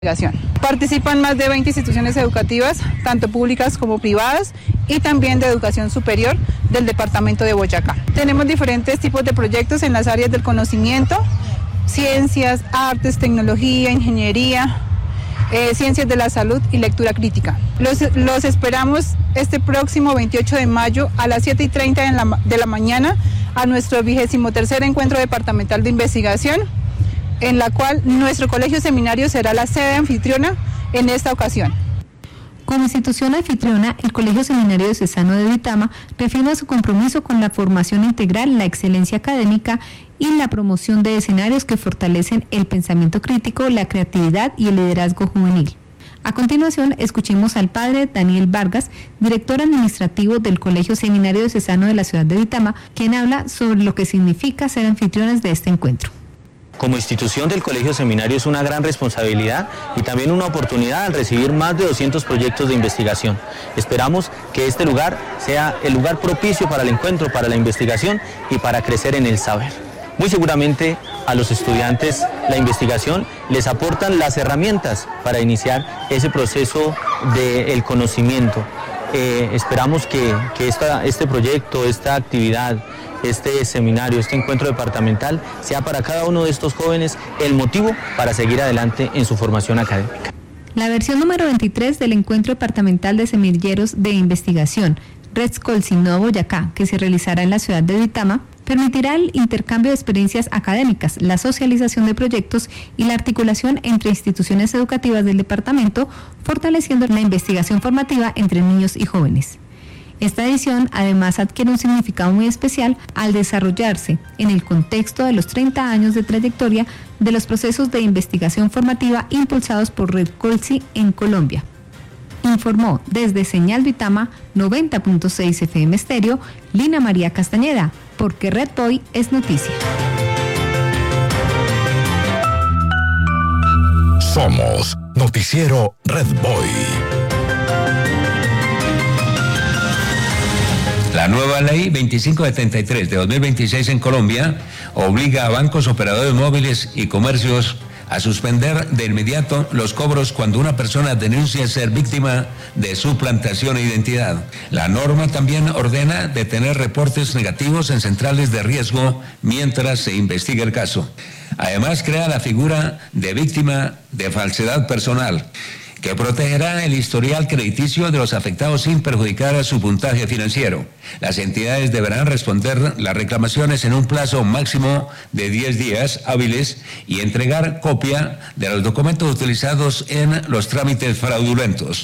Participan más de 20 instituciones educativas, tanto públicas como privadas, y también de educación superior del departamento de Boyacá. Tenemos diferentes tipos de proyectos en las áreas del conocimiento, ciencias, artes, tecnología, ingeniería, ciencias de la salud y lectura crítica. Los esperamos este próximo 28 de mayo a las 7:30 de la mañana a nuestro 23º encuentro departamental de investigación, en la cual nuestro colegio seminario será la sede anfitriona en esta ocasión. Como institución anfitriona, el Colegio Seminario Diocesano de Duitama reafirma su compromiso con la formación integral, la excelencia académica y la promoción de escenarios que fortalecen el pensamiento crítico, la creatividad y el liderazgo juvenil. A continuación, escuchemos al padre Daniel Vargas, director administrativo del Colegio Seminario Diocesano de la ciudad de Duitama, quien habla sobre lo que significa ser anfitriones de este encuentro. Como institución del Colegio Seminario es una gran responsabilidad y también una oportunidad al recibir más de 200 proyectos de investigación. Esperamos que este lugar sea el lugar propicio para el encuentro, para la investigación y para crecer en el saber. Muy seguramente a los estudiantes la investigación les aportan las herramientas para iniciar ese proceso del conocimiento. Esperamos que este proyecto, esta actividad, este seminario, este encuentro departamental sea para cada uno de estos jóvenes el motivo para seguir adelante en su formación académica. La versión número 23 del encuentro departamental de semilleros de investigación Redscolsinó Boyacá, que se realizará en la ciudad de Duitama, permitirá el intercambio de experiencias académicas, la socialización de proyectos y la articulación entre instituciones educativas del departamento, fortaleciendo la investigación formativa entre niños y jóvenes. Esta edición además adquiere un significado muy especial al desarrollarse en el contexto de los 30 años de trayectoria de los procesos de investigación formativa impulsados por Red Colsi en Colombia. Informó desde Señal Duitama 90.6 FM Estéreo, Lina María Castañeda, porque Red Boy es noticia. Somos Noticiero Red Boy. La nueva ley 2573 de 2026 en Colombia obliga a bancos, operadores móviles y comercios a suspender de inmediato los cobros cuando una persona denuncia ser víctima de suplantación de identidad. La norma también ordena detener reportes negativos en centrales de riesgo mientras se investiga el caso. Además, crea la figura de víctima de falsedad personal, que protegerá el historial crediticio de los afectados sin perjudicar a su puntaje financiero. Las entidades deberán responder las reclamaciones en un plazo máximo de 10 días hábiles y entregar copia de los documentos utilizados en los trámites fraudulentos.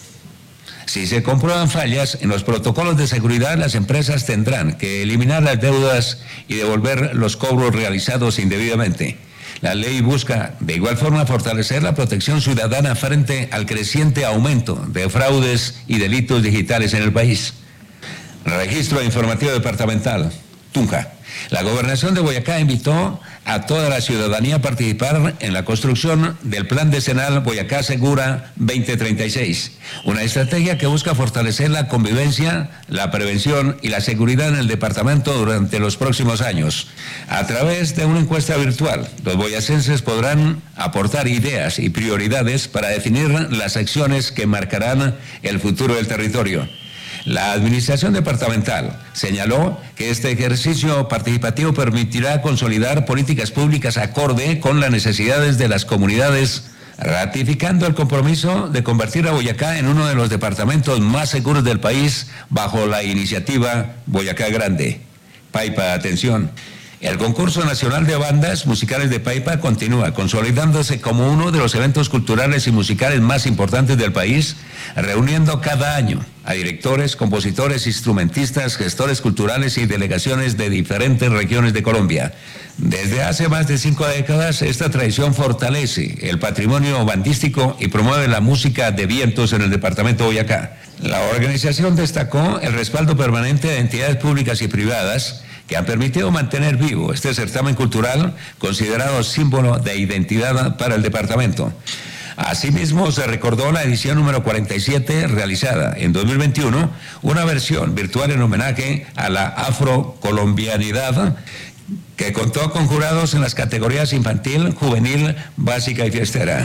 Si se comprueban fallas en los protocolos de seguridad, las empresas tendrán que eliminar las deudas y devolver los cobros realizados indebidamente. La ley busca, de igual forma, fortalecer la protección ciudadana frente al creciente aumento de fraudes y delitos digitales en el país. Registro Informativo Departamental, Tunja. La Gobernación de Boyacá invitó a toda la ciudadanía a participar en la construcción del Plan Decenal Boyacá Segura 2036, una estrategia que busca fortalecer la convivencia, la prevención y la seguridad en el departamento durante los próximos años. A través de una encuesta virtual, los boyacenses podrán aportar ideas y prioridades para definir las acciones que marcarán el futuro del territorio. La administración departamental señaló que este ejercicio participativo permitirá consolidar políticas públicas acorde con las necesidades de las comunidades, ratificando el compromiso de convertir a Boyacá en uno de los departamentos más seguros del país bajo la iniciativa Boyacá Grande. Paipa, atención. El concurso nacional de bandas musicales de Paipa continúa consolidándose como uno de los eventos culturales y musicales más importantes del país, reuniendo cada año a directores, compositores, instrumentistas, gestores culturales y delegaciones de diferentes regiones de Colombia. Desde hace más de 5 décadas, esta tradición fortalece el patrimonio bandístico y promueve la música de vientos en el departamento de Boyacá. La organización destacó el respaldo permanente de entidades públicas y privadas que han permitido mantener vivo este certamen cultural considerado símbolo de identidad para el departamento. Asimismo, se recordó la edición número 47 realizada en 2021, una versión virtual en homenaje a la afrocolombianidad que contó con jurados en las categorías infantil, juvenil, básica y fiestera.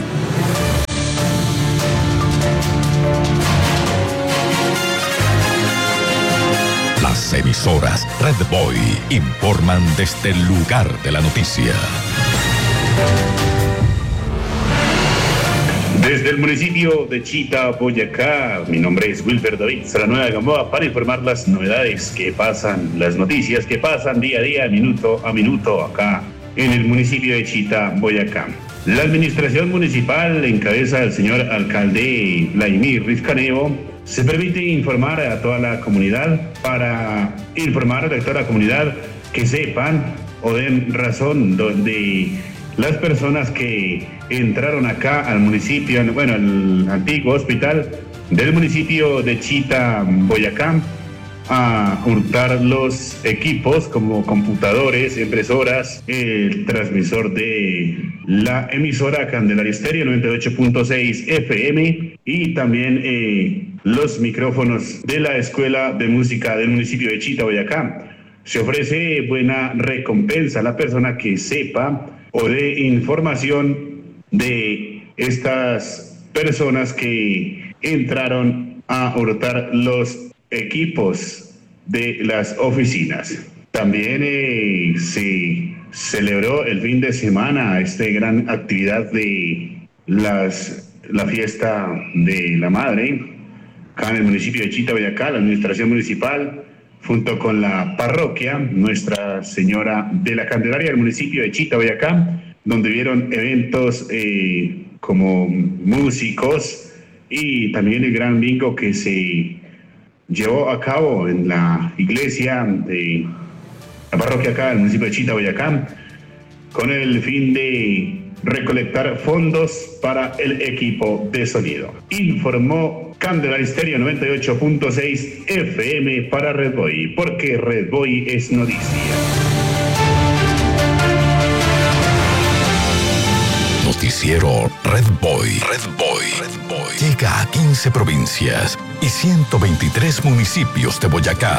Las emisoras Red Boy informan desde el lugar de la noticia. Desde el municipio de Chita, Boyacá, mi nombre es Wilber David Salanueva Gamboa para informar las novedades que pasan, las noticias que pasan día a día, minuto a minuto acá en el municipio de Chita, Boyacá. La administración municipal en cabeza del señor alcalde Vladimir Rizcanevo se permite informar a toda la comunidad para informar a toda la comunidad que sepan o den razón de las personas que entraron acá al municipio, bueno, al antiguo hospital del municipio de Chita, Boyacá, a hurtar los equipos como computadores, impresoras, el transmisor de la emisora Candelaria Estéreo 98.6 FM y también los micrófonos de la Escuela de Música del municipio de Chita, Boyacá. Se ofrece buena recompensa a la persona que sepa o dé información de estas personas que entraron a hurtar los equipos de las oficinas. También se celebró el fin de semana esta gran actividad de la fiesta de la madre acá en el municipio de Chita, Boyacá. La administración municipal junto con la parroquia Nuestra Señora de la Candelaria del municipio de Chita, Boyacá, donde vieron eventos como músicos y también el gran bingo que se llevó a cabo en la iglesia de la parroquia acá del municipio de Chita, Boyacá, con el fin de recolectar fondos para el equipo de sonido. Informó Candelaria Estéreo 98.6 FM para Red Boy, porque Red Boy es noticia. Noticiero Red Boy. Red Boy. Red Boy. Llega a 15 provincias y 123 municipios de Boyacá.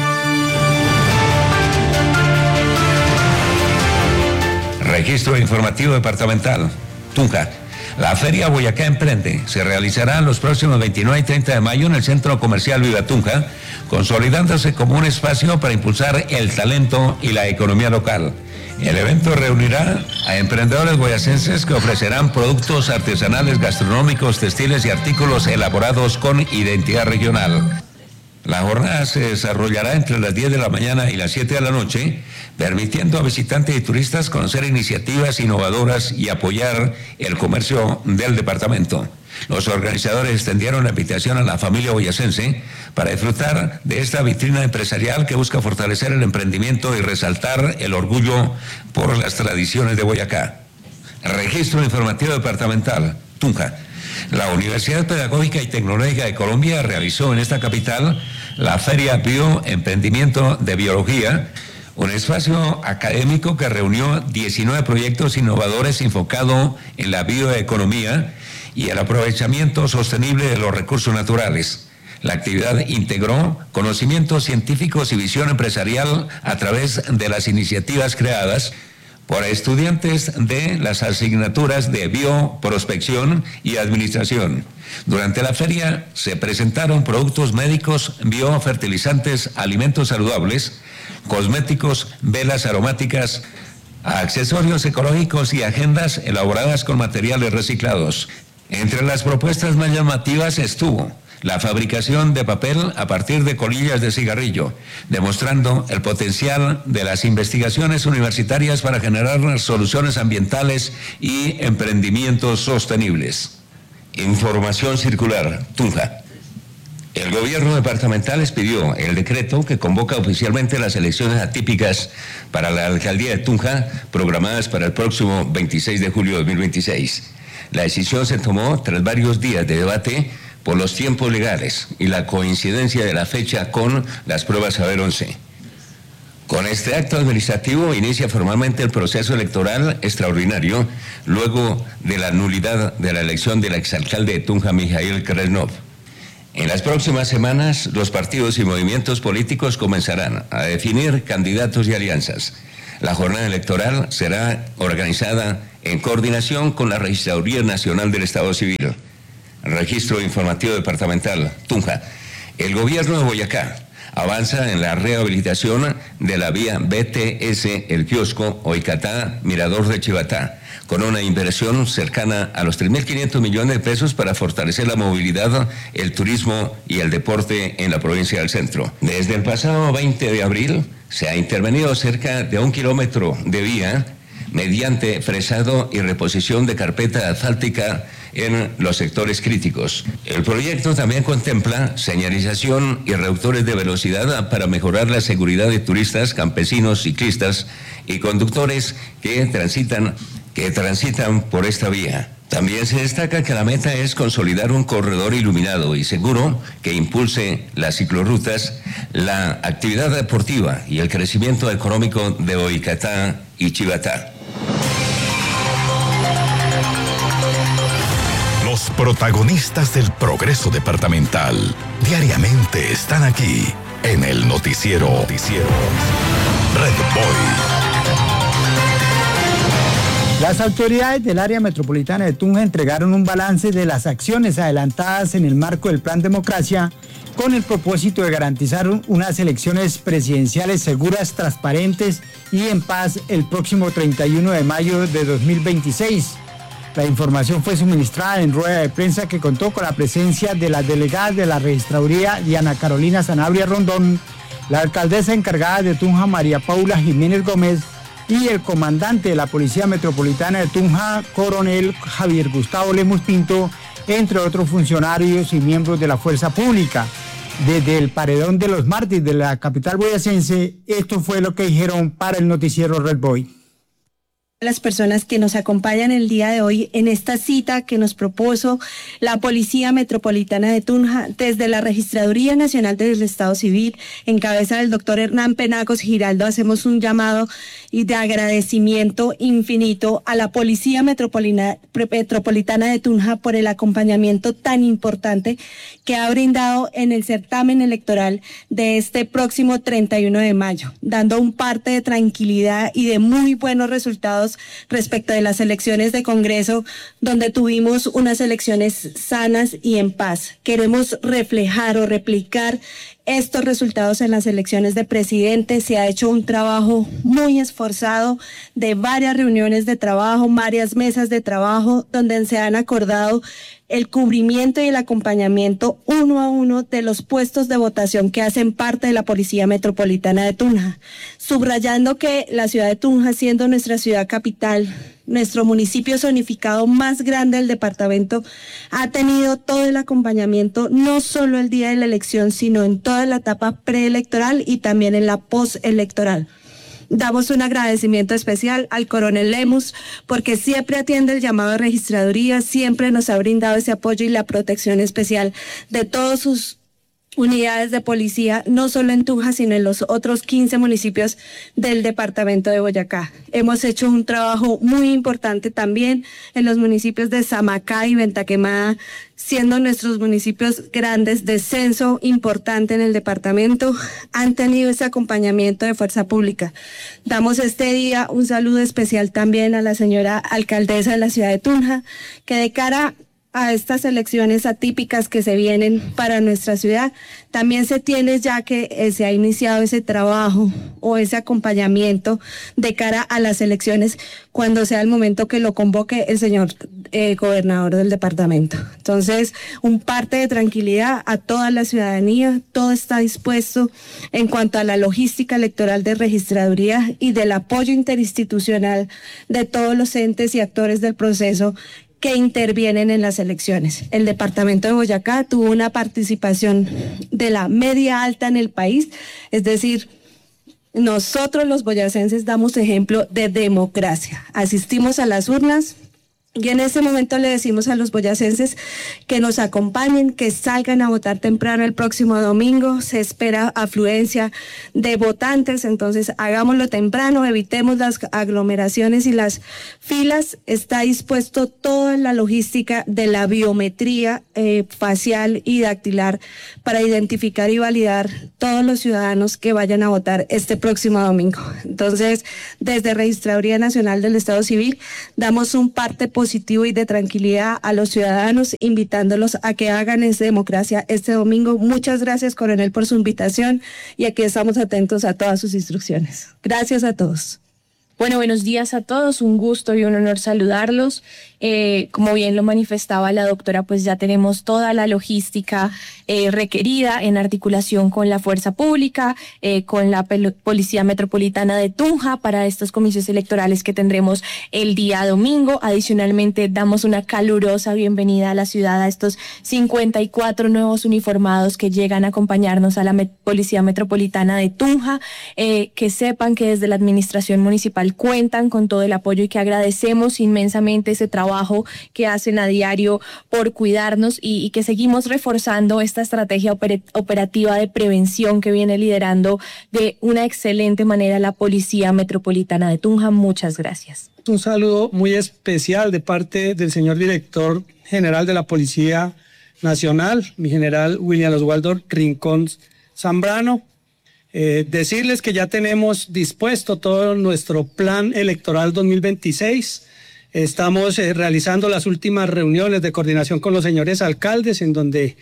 Registro informativo departamental. Tunja. La Feria Boyacá Emprende se realizará los próximos 29 y 30 de mayo en el Centro Comercial Viva Tunja, consolidándose como un espacio para impulsar el talento y la economía local. El evento reunirá a emprendedores boyacenses que ofrecerán productos artesanales, gastronómicos, textiles y artículos elaborados con identidad regional. La jornada se desarrollará entre las 10 de la mañana y las 7 de la noche, permitiendo a visitantes y turistas conocer iniciativas innovadoras y apoyar el comercio del departamento. Los organizadores extendieron la invitación a la familia boyacense para disfrutar de esta vitrina empresarial que busca fortalecer el emprendimiento y resaltar el orgullo por las tradiciones de Boyacá. Registro informativo departamental, Tunja. La Universidad Pedagógica y Tecnológica de Colombia realizó en esta capital la Feria Bioemprendimiento de Biología, un espacio académico que reunió 19 proyectos innovadores enfocado en la bioeconomía y el aprovechamiento sostenible de los recursos naturales. La actividad integró conocimientos científicos y visión empresarial a través de las iniciativas creadas por estudiantes de las asignaturas de bioprospección y administración. Durante la feria se presentaron productos médicos, biofertilizantes, alimentos saludables, cosméticos, velas aromáticas, accesorios ecológicos y agendas elaboradas con materiales reciclados. Entre las propuestas más llamativas estuvo la fabricación de papel a partir de colillas de cigarrillo, demostrando el potencial de las investigaciones universitarias para generar soluciones ambientales y emprendimientos sostenibles. Información circular, Tunja. El gobierno departamental expidió el decreto que convoca oficialmente las elecciones atípicas para la alcaldía de Tunja, programadas para el próximo 26 de julio de 2026. La decisión se tomó tras varios días de debate por los tiempos legales y la coincidencia de la fecha con las pruebas Saber 11. Con este acto administrativo inicia formalmente el proceso electoral extraordinario luego de la nulidad de la elección del exalcalde de Tunja, Mijail Kresnov. En las próximas semanas, los partidos y movimientos políticos comenzarán a definir candidatos y alianzas. La jornada electoral será organizada en coordinación con la Registraduría Nacional del Estado Civil. Registro Informativo Departamental, Tunja. El gobierno de Boyacá avanza en la rehabilitación de la vía BTS El Kiosco, Oicatá, Mirador de Chivatá, con una inversión cercana a los 3.500 millones de pesos para fortalecer la movilidad, el turismo y el deporte en la provincia del Centro. Desde el pasado 20 de abril se ha intervenido cerca de 1 kilómetro de vía mediante fresado y reposición de carpeta asfáltica en los sectores críticos. El proyecto también contempla señalización y reductores de velocidad para mejorar la seguridad de turistas, campesinos, ciclistas y conductores que transitan por esta vía. También se destaca que la meta es consolidar un corredor iluminado y seguro que impulse las ciclorrutas, la actividad deportiva y el crecimiento económico de Oicatá y Chivatá. Los protagonistas del progreso departamental diariamente están aquí en el noticiero Red Boy. Las autoridades del área metropolitana de Tunja entregaron un balance de las acciones adelantadas en el marco del Plan Democracia con el propósito de garantizar unas elecciones presidenciales seguras, transparentes y en paz el próximo 31 de mayo de 2026. La información fue suministrada en rueda de prensa que contó con la presencia de las delegadas de la registraduría Diana Carolina Sanabria Rondón, la alcaldesa encargada de Tunja María Paula Jiménez Gómez y el comandante de la Policía Metropolitana de Tunja, coronel Javier Gustavo Lemus Pinto, entre otros funcionarios y miembros de la fuerza pública. Desde el paredón de los mártires de la capital boyacense, esto fue lo que dijeron para el noticiero Red Boy. Las personas que nos acompañan el día de hoy en esta cita que nos propuso la Policía Metropolitana de Tunja desde la Registraduría Nacional del Estado Civil, en cabeza del doctor Hernán Penagos Giraldo, hacemos un llamado y de agradecimiento infinito a la Policía Metropolitana de Tunja por el acompañamiento tan importante que ha brindado en el certamen electoral de este próximo 31 de mayo, dando un parte de tranquilidad y de muy buenos resultados respecto de las elecciones de Congreso, donde tuvimos unas elecciones sanas y en paz. Queremos reflejar o replicar estos resultados en las elecciones de presidente. Se ha hecho un trabajo muy esforzado de varias reuniones de trabajo, varias mesas de trabajo, donde se han acordado el cubrimiento y el acompañamiento uno a uno de los puestos de votación que hacen parte de la Policía Metropolitana de Tunja, subrayando que la ciudad de Tunja, siendo nuestra ciudad capital, nuestro municipio zonificado más grande del departamento, ha tenido todo el acompañamiento, no solo el día de la elección, sino en toda la etapa preelectoral y también en la postelectoral. Damos un agradecimiento especial al coronel Lemus porque siempre atiende el llamado de registraduría, siempre nos ha brindado ese apoyo y la protección especial de todos sus unidades de policía, no solo en Tunja, sino en los otros 15 municipios del departamento de Boyacá. Hemos hecho un trabajo muy importante también en los municipios de Samacá y Ventaquemada, siendo nuestros municipios grandes de censo importante en el departamento, han tenido ese acompañamiento de fuerza pública. Damos este día un saludo especial también a la señora alcaldesa de la ciudad de Tunja, que de cara a estas elecciones atípicas que se vienen para nuestra ciudad, también se tiene ya que se ha iniciado ese trabajo o ese acompañamiento de cara a las elecciones cuando sea el momento que lo convoque el señor gobernador del departamento. Entonces, un parte de tranquilidad a toda la ciudadanía, todo está dispuesto en cuanto a la logística electoral de registraduría y del apoyo interinstitucional de todos los entes y actores del proceso que intervienen en las elecciones. El departamento de Boyacá tuvo una participación de la media alta en el país, es decir, nosotros los boyacenses damos ejemplo de democracia. Asistimos a las urnas Y en este momento le decimos a los boyacenses que nos acompañen, que salgan a votar temprano el próximo domingo. Se espera afluencia de votantes, entonces hagámoslo temprano, evitemos las aglomeraciones y las filas. Está dispuesto toda la logística de la biometría facial y dactilar para identificar y validar todos los ciudadanos que vayan a votar este próximo domingo. Entonces, desde Registraduría Nacional del Estado Civil, damos un parte positivo y de tranquilidad a los ciudadanos, invitándolos a que hagan esa democracia este domingo. Muchas gracias, coronel, por su invitación, y aquí estamos atentos a todas sus instrucciones. Gracias a todos. Bueno, buenos días a todos, un gusto y un honor saludarlos. Como bien lo manifestaba la doctora, pues ya tenemos toda la logística requerida en articulación con la Fuerza Pública, con la Policía Metropolitana de Tunja para estos comicios electorales que tendremos el día domingo. Adicionalmente, damos una calurosa bienvenida a la ciudad a estos 54 nuevos uniformados que llegan a acompañarnos a la Policía Metropolitana de Tunja, que sepan que desde la Administración Municipal cuentan con todo el apoyo y que agradecemos inmensamente ese trabajo que hacen a diario por cuidarnos y que seguimos reforzando esta estrategia operativa de prevención que viene liderando de una excelente manera la Policía Metropolitana de Tunja. Muchas gracias. Un saludo muy especial de parte del señor director general de la Policía Nacional, mi general William Oswaldo Rincón Zambrano. Decirles que ya tenemos dispuesto todo nuestro plan electoral 2026. Estamos realizando las últimas reuniones de coordinación con los señores alcaldes, en donde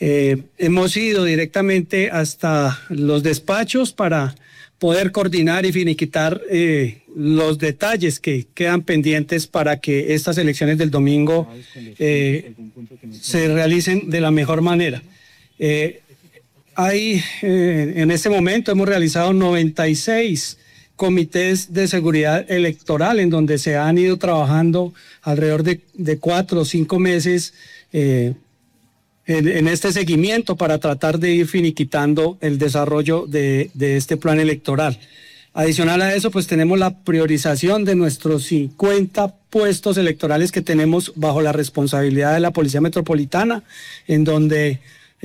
hemos ido directamente hasta los despachos para poder coordinar y finiquitar los detalles que quedan pendientes para que estas elecciones del domingo se realicen de la mejor manera. En este momento hemos realizado 96 comités de seguridad electoral en donde se han ido trabajando alrededor de 4 o 5 meses en este seguimiento para tratar de ir finiquitando el desarrollo de este plan electoral. Adicional a eso, pues tenemos la priorización de nuestros 50 puestos electorales que tenemos bajo la responsabilidad de la Policía Metropolitana, en donde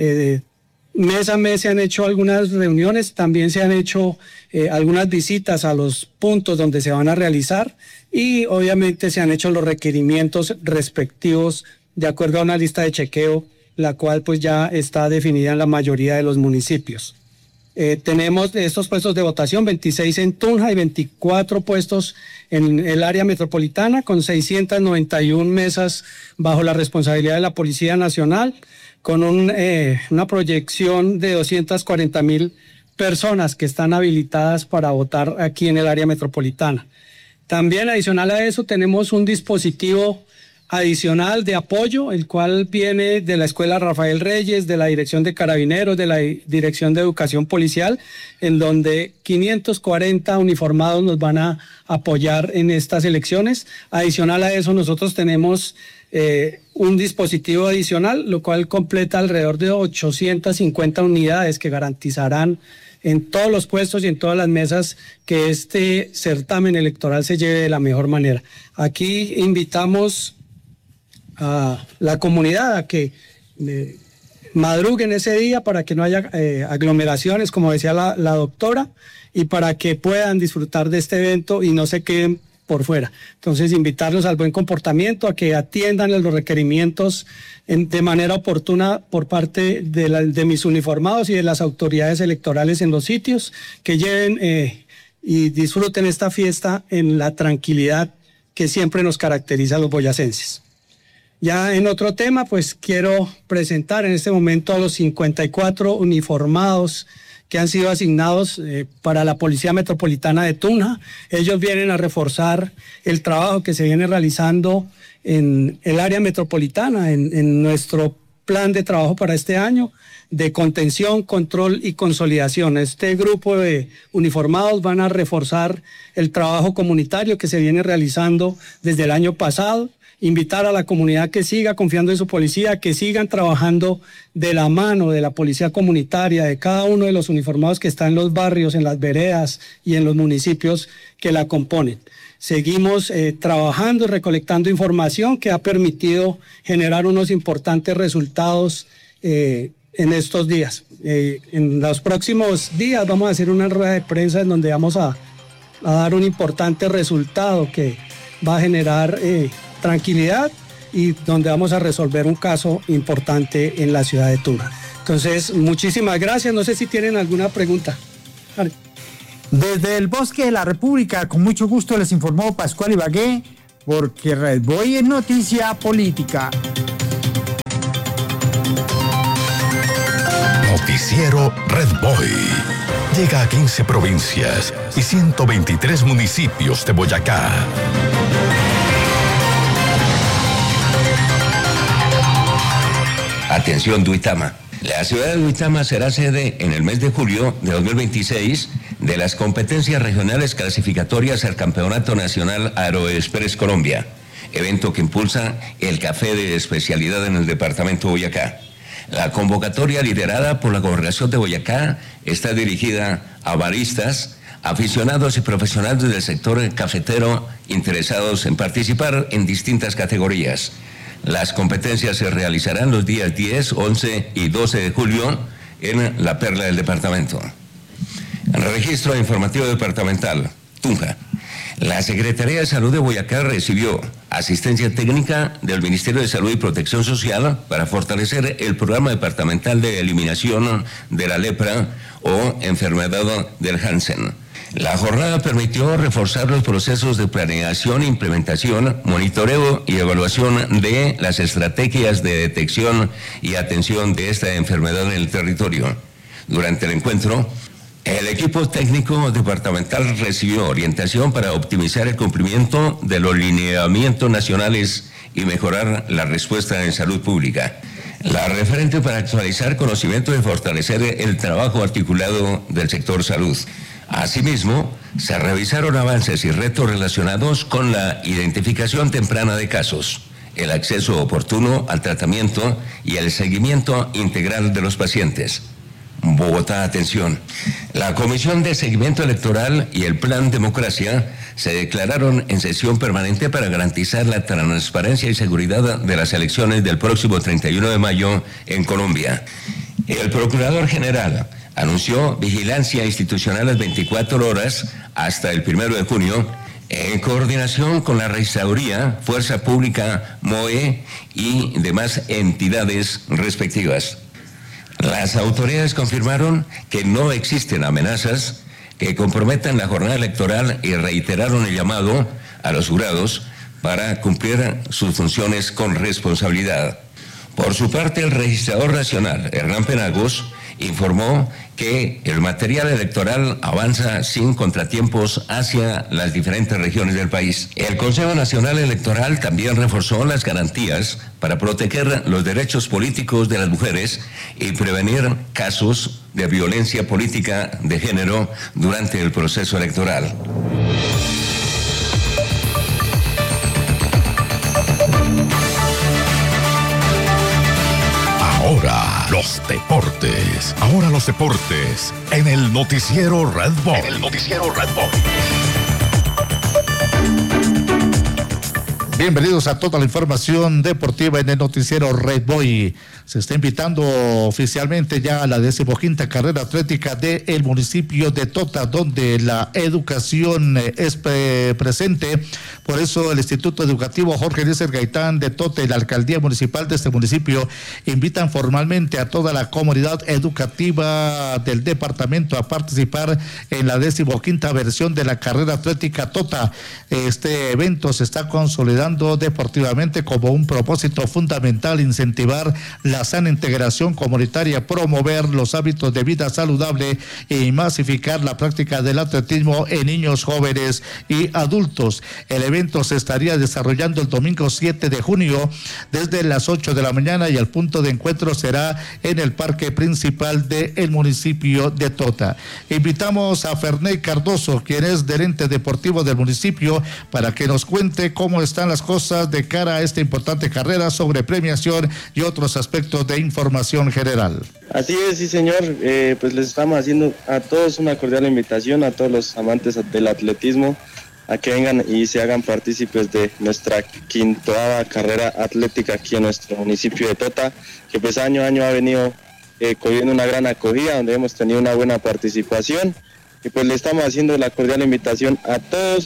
mes a mes se han hecho algunas reuniones, también se han hecho algunas visitas a los puntos donde se van a realizar y obviamente se han hecho los requerimientos respectivos de acuerdo a una lista de chequeo, la cual pues ya está definida en la mayoría de los municipios. Tenemos de estos puestos de votación 26 en Tunja y 24 puestos en el área metropolitana con 691 mesas bajo la responsabilidad de la Policía Nacional, con una proyección de 240,000 personas que están habilitadas para votar aquí en el área metropolitana. También adicional a eso tenemos un dispositivo adicional de apoyo, el cual viene de la Escuela Rafael Reyes, de la Dirección de Carabineros, de la Dirección de Educación Policial, en donde 540 uniformados nos van a apoyar en estas elecciones. Adicional a eso nosotros tenemos un dispositivo adicional, lo cual completa alrededor de 850 unidades que garantizarán en todos los puestos y en todas las mesas que este certamen electoral se lleve de la mejor manera. Aquí invitamos a la comunidad a que madruguen ese día para que no haya aglomeraciones, como decía la doctora, y para que puedan disfrutar de este evento y no se queden por fuera. Entonces, invitarlos al buen comportamiento, a que atiendan los requerimientos de manera oportuna por parte de mis uniformados y de las autoridades electorales en los sitios, que lleven y disfruten esta fiesta en la tranquilidad que siempre nos caracteriza a los boyacenses. Ya en otro tema, pues quiero presentar en este momento a los 54 uniformados que han sido asignados para la Policía Metropolitana de Tunja. Ellos vienen a reforzar el trabajo que se viene realizando en el área metropolitana, en nuestro plan de trabajo para este año, de contención, control y consolidación. Este grupo de uniformados van a reforzar el trabajo comunitario que se viene realizando desde el año pasado, invitar a la comunidad que siga confiando en su policía, que sigan trabajando de la mano de la policía comunitaria, de cada uno de los uniformados que están en los barrios, en las veredas y en los municipios que la componen. Seguimos trabajando y recolectando información que ha permitido generar unos importantes resultados en estos días. En los próximos días vamos a hacer una rueda de prensa en donde vamos a dar un importante resultado que va a generar tranquilidad y donde vamos a resolver un caso importante en la ciudad de Tunja. Entonces, muchísimas gracias. No sé si tienen alguna pregunta. Vale. Desde el Bosque de la República, con mucho gusto les informó Pascual Ibagué, porque Red Boy es noticia política. Noticiero Red Boy. Llega a 15 provincias y 123 municipios de Boyacá. Atención, Duitama. La ciudad de Duitama será sede en el mes de julio de 2026 de las competencias regionales clasificatorias al Campeonato Nacional Aeroexpress Colombia, evento que impulsa el café de especialidad en el departamento de Boyacá. La convocatoria, liderada por la Gobernación de Boyacá, está dirigida a baristas, aficionados y profesionales del sector cafetero interesados en participar en distintas categorías. Las competencias se realizarán los días 10, 11 y 12 de julio en la perla del departamento. Registro informativo departamental, Tunja. La Secretaría de Salud de Boyacá recibió asistencia técnica del Ministerio de Salud y Protección Social para fortalecer el programa departamental de eliminación de la lepra o enfermedad del Hansen. La jornada permitió reforzar los procesos de planeación, implementación, monitoreo y evaluación de las estrategias de detección y atención de esta enfermedad en el territorio. Durante el encuentro, el equipo técnico departamental recibió orientación para optimizar el cumplimiento de los lineamientos nacionales y mejorar la respuesta en salud pública. La referente para actualizar conocimiento y fortalecer el trabajo articulado del sector salud. Asimismo, se revisaron avances y retos relacionados con la identificación temprana de casos, el acceso oportuno al tratamiento y el seguimiento integral de los pacientes. Bogotá, atención. La Comisión de Seguimiento Electoral y el Plan Democracia se declararon en sesión permanente para garantizar la transparencia y seguridad de las elecciones del próximo 31 de mayo en Colombia. El Procurador General anunció vigilancia institucional las 24 horas hasta el 1 de junio, en coordinación con la Registraduría, Fuerza Pública, MOE y demás entidades respectivas. Las autoridades confirmaron que no existen amenazas que comprometan la jornada electoral y reiteraron el llamado a los jurados para cumplir sus funciones con responsabilidad. Por su parte, el registrador nacional, Hernán Penagos, informó que el material electoral avanza sin contratiempos hacia las diferentes regiones del país. El Consejo Nacional Electoral también reforzó las garantías para proteger los derechos políticos de las mujeres y prevenir casos de violencia política de género durante el proceso electoral. Ahora los deportes en el noticiero Red Boy. Bienvenidos a toda la información deportiva en el noticiero Red Boy. Se está invitando oficialmente ya a la 15ª carrera atlética del municipio de Tota, donde la educación es presente. Por eso el Instituto Educativo Jorge Eliezer Gaitán de Tota y la Alcaldía Municipal de este municipio invitan formalmente a toda la comunidad educativa del departamento a participar en la 15ª versión de la carrera atlética Tota. Este evento se está consolidando deportivamente como un propósito fundamental: incentivar la sana integración comunitaria, promover los hábitos de vida saludable y masificar la práctica del atletismo en niños, jóvenes y adultos. El evento se estaría desarrollando el domingo 7 de junio desde las 8 de la mañana y el punto de encuentro será en el parque principal del municipio de Tota. Invitamos a Ferney Cardoso, quien es gerente deportivo del municipio, para que nos cuente cómo están las cosas de cara a esta importante carrera, sobre premiación y otros aspectos de información general. Así es, sí señor, pues les estamos haciendo a todos una cordial invitación, a todos los amantes del atletismo, a que vengan y se hagan partícipes de nuestra 5ª carrera atlética aquí en nuestro municipio de Tota, que pues año a año ha venido cogiendo una gran acogida, donde hemos tenido una buena participación, y pues le estamos haciendo la cordial invitación a todos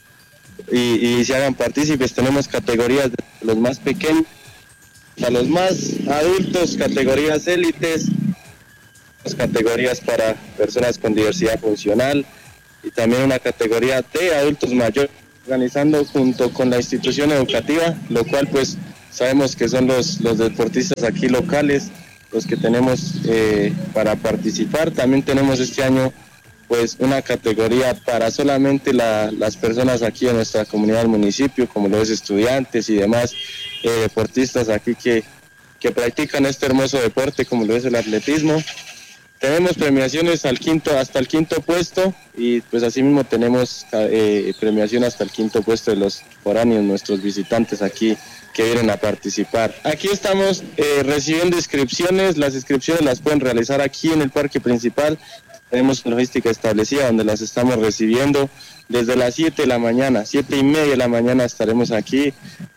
y se hagan partícipes. Tenemos categorías de los más pequeños a los más adultos, categorías élites, categorías para personas con diversidad funcional y también una categoría de adultos mayores, organizando junto con la institución educativa, lo cual pues sabemos que son los deportistas aquí locales los que tenemos para participar. También tenemos este año pues una categoría para solamente las personas aquí en nuestra comunidad del municipio, como los estudiantes y demás deportistas aquí que practican este hermoso deporte como lo es el atletismo. Tenemos premiaciones hasta el 5.º puesto, y pues asimismo tenemos premiación hasta el 5.º puesto de los foráneos, nuestros visitantes aquí que vienen a participar. Aquí estamos recibiendo inscripciones. Las inscripciones las pueden realizar aquí en el parque principal. Tenemos logística establecida donde las estamos recibiendo desde las 7 de la mañana, 7:30 de la mañana estaremos aquí.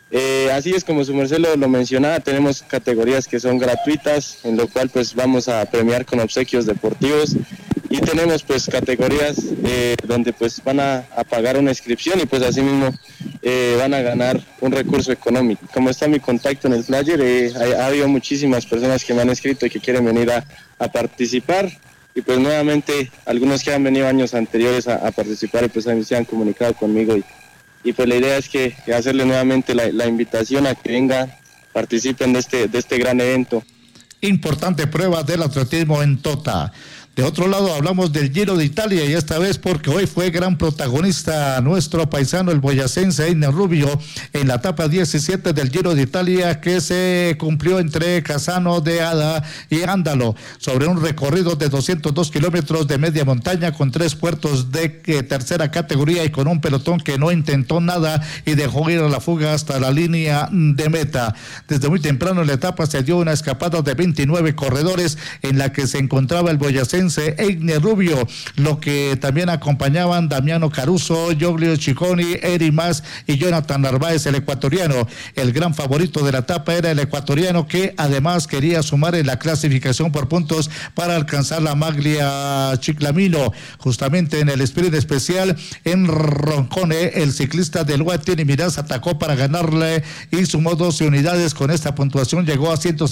Así es como su merced lo mencionaba, tenemos categorías que son gratuitas, en lo cual pues vamos a premiar con obsequios deportivos, y tenemos pues categorías donde pues van a pagar una inscripción y pues así mismo van a ganar un recurso económico. Como está mi contacto en el flyer, ha habido muchísimas personas que me han escrito y que quieren venir a participar, y pues nuevamente algunos que han venido años anteriores a participar y pues se han comunicado conmigo, y pues la idea es que hacerle nuevamente la invitación a que vengan, participen de este gran evento. Importante prueba del atletismo en Tota. De otro lado hablamos del Giro de Italia, y esta vez porque hoy fue gran protagonista nuestro paisano el boyacense Einer Rubio en la etapa 17 del Giro de Italia, que se cumplió entre Casano de Ada y Ándalo, sobre un recorrido de 202 kilómetros de media montaña con 3 puertos de tercera categoría y con un pelotón que no intentó nada y dejó ir a la fuga hasta la línea de meta. Desde muy temprano en la etapa se dio una escapada de 29 corredores en la que se encontraba el boyacense Einer Rubio, lo que también acompañaban Damiano Caruso, Giulio Cicconi, Eri Mas y Jonathan Narváez, el ecuatoriano. El gran favorito de la etapa era el ecuatoriano, que además quería sumar en la clasificación por puntos para alcanzar la maglia Chiclamino. Justamente en el sprint especial en Roncone, el ciclista del Guatini Miraz atacó para ganarle y sumó 12 unidades. Con esta puntuación llegó a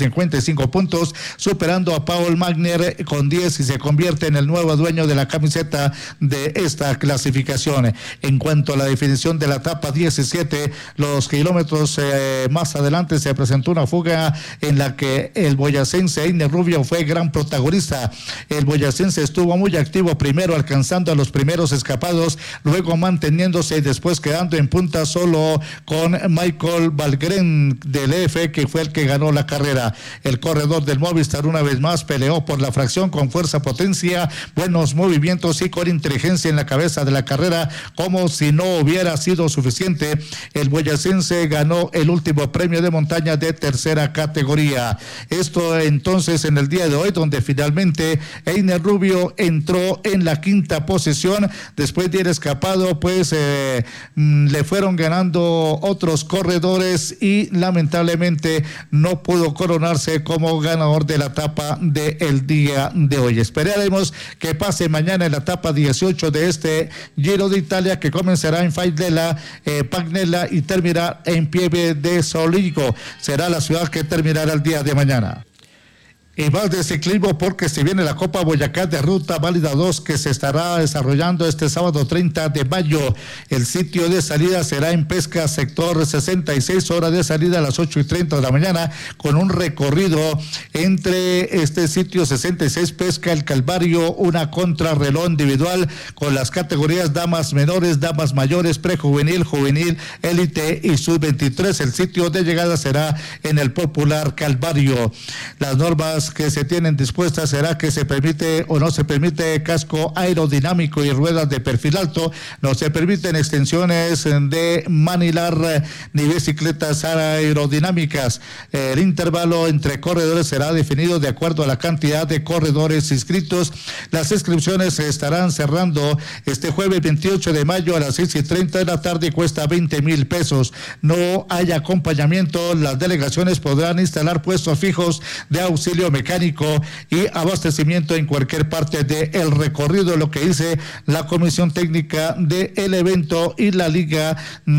155 puntos, superando a Paul Magner con 10 y se convierte en el nuevo dueño de la camiseta de esta clasificación. En cuanto a la definición de la etapa 17, los kilómetros más adelante se presentó una fuga en la que el boyacense Einer Rubio fue gran protagonista. El boyacense estuvo muy activo, primero alcanzando a los primeros escapados, luego manteniéndose y después quedando en punta solo con Michael Valgren del EF, que fue el que ganó la carrera. El corredor del Movistar una vez más peleó por la fracción con fuerza, potencia, buenos movimientos y con inteligencia en la cabeza de la carrera. Como si no hubiera sido suficiente, el boyacense ganó el último premio de montaña de tercera categoría. Esto entonces en el día de hoy, donde finalmente Einer Rubio entró en la 5ª posición después de ir escapado, pues le fueron ganando otros corredores y lamentablemente no pudo coronarse como ganador de la etapa del día de hoy. Esperaremos que pase mañana en la etapa 18 de este Giro de Italia, que comenzará en Faidella, Pagnella y terminará en Pieve de Soligo. Será la ciudad que terminará el día de mañana. Y más de ciclismo, porque se viene la Copa Boyacá de Ruta Válida 2, que se estará desarrollando este sábado 30 de mayo. El sitio de salida será en Pesca, sector 66, hora de salida a las 8:30 de la mañana, con un recorrido entre este sitio 66, Pesca, El Calvario, una contrarreloj individual con las categorías damas menores, damas mayores, prejuvenil, juvenil, élite y sub-23. El sitio de llegada será en el popular Calvario. Las normas válidas que se tienen dispuestas será que se permite o no se permite casco aerodinámico y ruedas de perfil alto, no se permiten extensiones de manilar ni bicicletas aerodinámicas. El intervalo entre corredores será definido de acuerdo a la cantidad de corredores inscritos. Las inscripciones se estarán cerrando este jueves 28 de mayo a las 6:30 de la tarde y cuesta 20,000 pesos. No hay acompañamiento. Las delegaciones podrán instalar puestos fijos de auxilio mecánico y abastecimiento en cualquier parte del recorrido, lo que dice la Comisión Técnica del evento y la Liga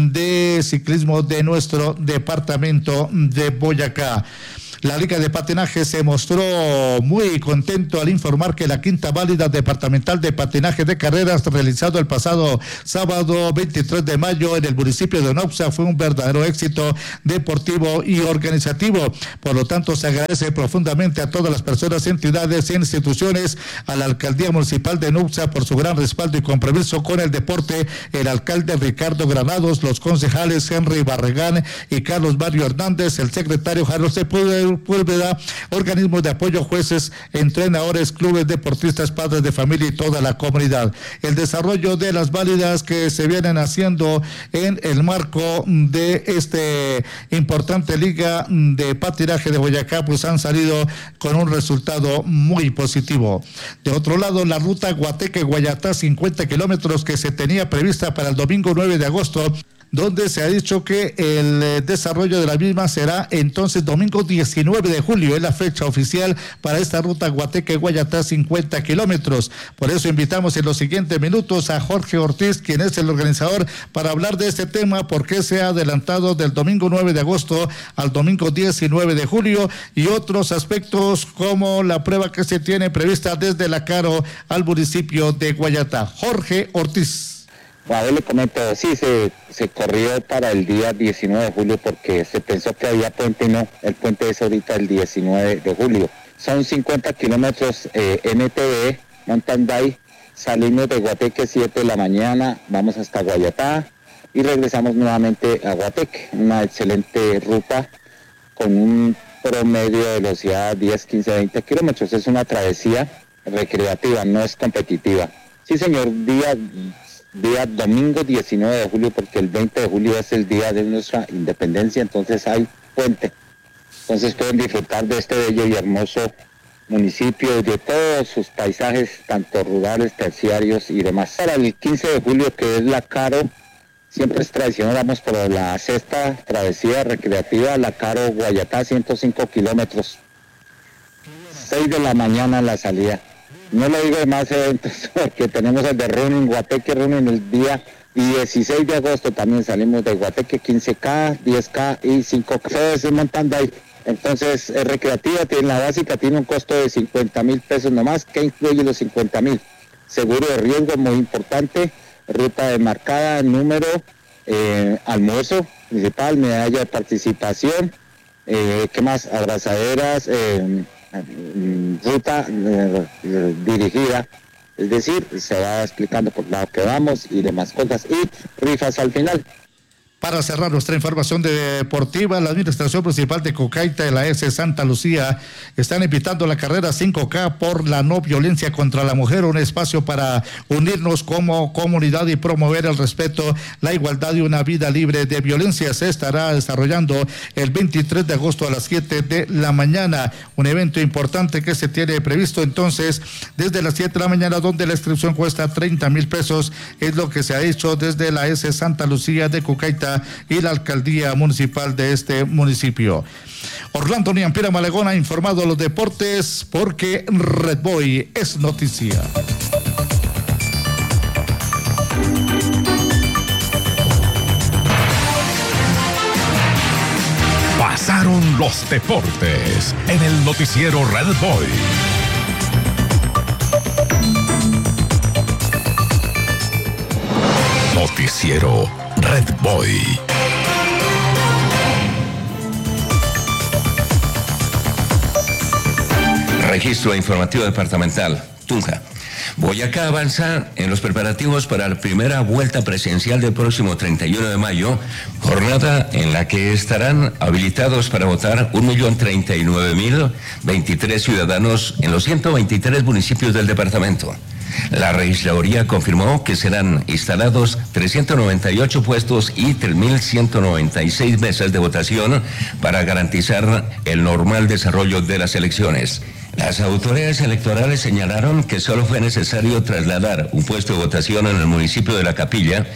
de Ciclismo de nuestro departamento de Boyacá. La Liga de Patinaje se mostró muy contento al informar que la quinta válida departamental de patinaje de carreras realizado el pasado sábado 23 de mayo en el municipio de Nopsa fue un verdadero éxito deportivo y organizativo. Por lo tanto, se agradece profundamente a todas las personas, entidades e instituciones, a la Alcaldía Municipal de Nopsa por su gran respaldo y compromiso con el deporte, el alcalde Ricardo Granados, los concejales Henry Barragán y Carlos Mario Hernández, el secretario Jairo Sepúlveda, organismos de apoyo, jueces, entrenadores, clubes, deportistas, padres de familia y toda la comunidad. El desarrollo de las válidas que se vienen haciendo en el marco de este importante Liga de Patinaje de Boyacá, pues han salido con un resultado muy positivo. De otro lado, la ruta Guateque-Guayatá, 50 kilómetros que se tenía prevista para el domingo 9 de agosto, donde se ha dicho que el desarrollo de la misma será entonces domingo 19 de julio, es la fecha oficial para esta ruta Guateque-Guayatá, 50 kilómetros. Por eso invitamos en los siguientes minutos a Jorge Ortiz, quien es el organizador, para hablar de este tema, por qué se ha adelantado del domingo 9 de agosto al domingo 19 de julio y otros aspectos como la prueba que se tiene prevista desde La Caro al municipio de Guayatá. Jorge Ortiz. A ver, le comento, sí, se corrió para el día 19 de julio porque se pensó que había puente y no, el puente es ahorita el 19 de julio. Son 50 kilómetros MTB, Mountain Bike, salimos de Guateque 7 de la mañana, vamos hasta Guayatá y regresamos nuevamente a Guateque, una excelente ruta con un promedio de velocidad 10, 15, 20 kilómetros, es una travesía recreativa, no es competitiva. Sí, señor, día domingo 19 de julio, porque el 20 de julio es el día de nuestra independencia, entonces hay puente. Entonces pueden disfrutar de este bello y hermoso municipio, de todos sus paisajes, tanto rurales, terciarios y demás. Para el 15 de julio, que es La Caro, siempre es tradicional, vamos por la sexta travesía recreativa, La Caro Guayatá, 105 kilómetros. 6 de la mañana la salida. No le digo de más eventos porque tenemos el de Running, Guateque Running el día 16 de agosto, también salimos de Guateque, 15K, 10K y 5K. Todo es mountain bike. Entonces es recreativa, tiene la básica, tiene un costo de 50,000 pesos nomás, que incluye los 50,000. Seguro de riesgo muy importante, ruta demarcada, número, almuerzo principal, medalla de participación, ¿qué más? Abrazaderas, ruta dirigida, es decir, se va explicando por lado que vamos y demás cosas y rifas al final. Para cerrar nuestra información deportiva, la Administración Municipal de Cocayta y la S Santa Lucía están invitando a la carrera 5K por la no violencia contra la mujer, un espacio para unirnos como comunidad y promover el respeto, la igualdad y una vida libre de violencia. Se estará desarrollando el 23 de agosto a las 7 de la mañana, un evento importante que se tiene previsto entonces desde las 7 de la mañana, donde la inscripción cuesta 30,000 pesos, es lo que se ha hecho desde la S Santa Lucía de Cocayta y la alcaldía municipal de este municipio. Orlando Niampira Malegón ha informado a los deportes porque Red Boy es noticia. Pasaron los deportes en el noticiero Red Boy. Noticiero Red Boy. Registro informativo departamental, Tunja. Boyacá avanza en los preparativos para la primera vuelta presidencial del próximo 31 de mayo, jornada en la que estarán habilitados para votar 1.039.023 ciudadanos en los 123 municipios del departamento. La registraduría confirmó que serán instalados 398 puestos y 3.196 mesas de votación para garantizar el normal desarrollo de las elecciones. Las autoridades electorales señalaron que solo fue necesario trasladar un puesto de votación en el municipio de La Capilla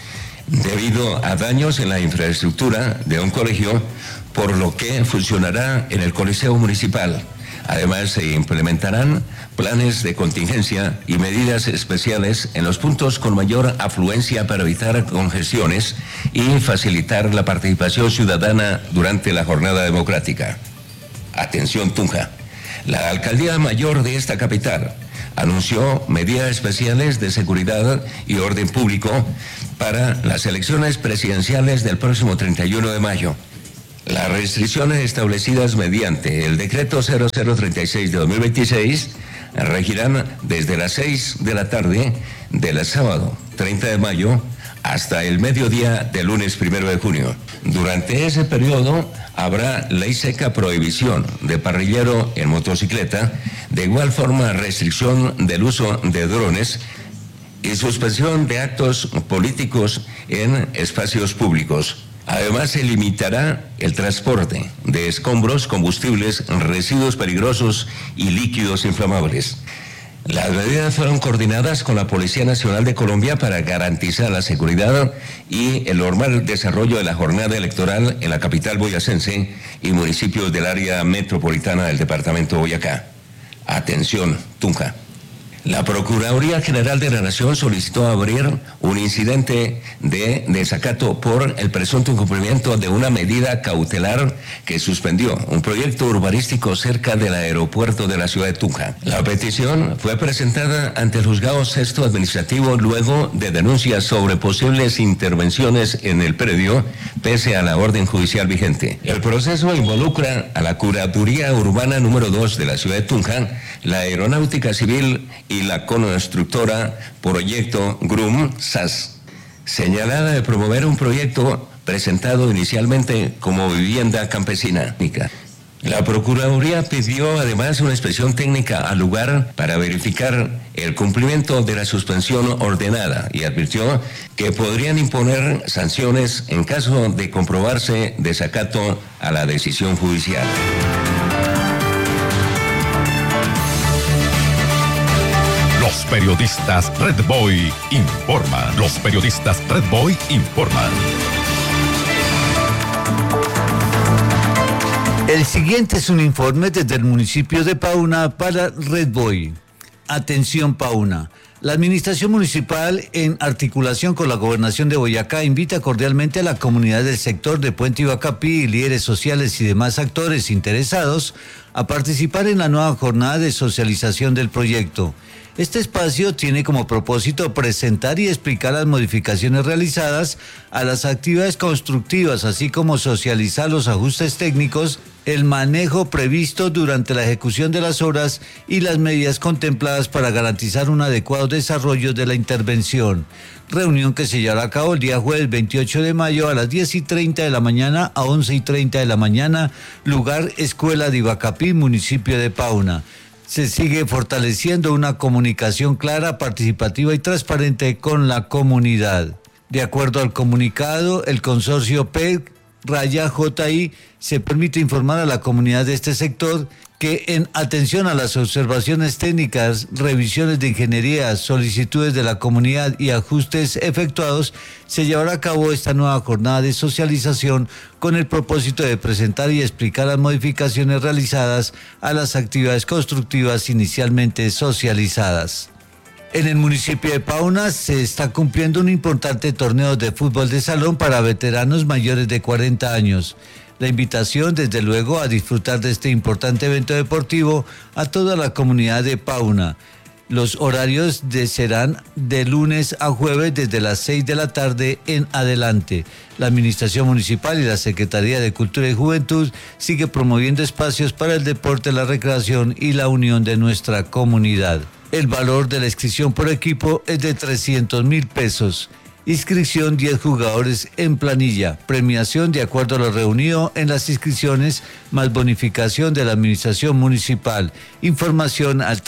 debido a daños en la infraestructura de un colegio, por lo que funcionará en el Coliseo Municipal. Además, se implementarán planes de contingencia y medidas especiales en los puntos con mayor afluencia para evitar congestiones y facilitar la participación ciudadana durante la jornada democrática. Atención, Tunja. La alcaldía mayor de esta capital anunció medidas especiales de seguridad y orden público para las elecciones presidenciales del próximo 31 de mayo. Las restricciones establecidas mediante el decreto 0036 de 2026 regirán desde las 6 de la tarde del sábado 30 de mayo hasta el mediodía del lunes 1 de junio. Durante ese periodo habrá ley seca prohibición de parrillero en motocicleta, de igual forma restricción del uso de drones y suspensión de actos políticos en espacios públicos. Además, se limitará el transporte de escombros, combustibles, residuos peligrosos y líquidos inflamables. Las medidas fueron coordinadas con la Policía Nacional de Colombia para garantizar la seguridad y el normal desarrollo de la jornada electoral en la capital boyacense y municipios del área metropolitana del departamento de Boyacá. Atención, Tunja. La Procuraduría General de la Nación solicitó abrir un incidente de desacato por el presunto incumplimiento de una medida cautelar que suspendió un proyecto urbanístico cerca del aeropuerto de la ciudad de Tunja. La petición fue presentada ante el Juzgado Sexto Administrativo luego de denuncias sobre posibles intervenciones en el predio, pese a la orden judicial vigente. El proceso involucra a la Curaduría Urbana número 2 de la ciudad de Tunja, la Aeronáutica Civil y la constructora Proyecto GRUM SAS, señalada de promover un proyecto presentado inicialmente como vivienda campesina. La Procuraduría pidió además una inspección técnica al lugar para verificar el cumplimiento de la suspensión ordenada y advirtió que podrían imponer sanciones en caso de comprobarse desacato a la decisión judicial. Los periodistas Red Boy informan. Los periodistas Red Boy informan. El siguiente es un informe desde el municipio de Pauna para Red Boy. Atención, Pauna. La administración municipal, en articulación con la gobernación de Boyacá, invita cordialmente a la comunidad del sector de Puente Ibacapí y líderes sociales y demás actores interesados a participar en la nueva jornada de socialización del proyecto. Este espacio tiene como propósito presentar y explicar las modificaciones realizadas a las actividades constructivas, así como socializar los ajustes técnicos, el manejo previsto durante la ejecución de las obras y las medidas contempladas para garantizar un adecuado desarrollo de la intervención. Reunión que se llevará a cabo el día jueves 28 de mayo a las 10:30 de la mañana a 11:30 de la mañana, lugar Escuela de Ibacapí, municipio de Pauna. Se sigue fortaleciendo una comunicación clara, participativa y transparente con la comunidad. De acuerdo al comunicado, el consorcio PEC-JI se permite informar a la comunidad de este sector que en atención a las observaciones técnicas, revisiones de ingeniería, solicitudes de la comunidad y ajustes efectuados, se llevará a cabo esta nueva jornada de socialización con el propósito de presentar y explicar las modificaciones realizadas a las actividades constructivas inicialmente socializadas. En el municipio de Pauna se está cumpliendo un importante torneo de fútbol de salón para veteranos mayores de 40 años. La invitación, desde luego, a disfrutar de este importante evento deportivo a toda la comunidad de Pauna. Los horarios serán de lunes a jueves desde las 6 de la tarde en adelante. La Administración Municipal y la Secretaría de Cultura y Juventud sigue promoviendo espacios para el deporte, la recreación y la unión de nuestra comunidad. El valor de la inscripción por equipo es de 300.000 pesos. Inscripción 10 jugadores en planilla. Premiación de acuerdo a lo reunido en las inscripciones, más bonificación de la administración municipal. Información al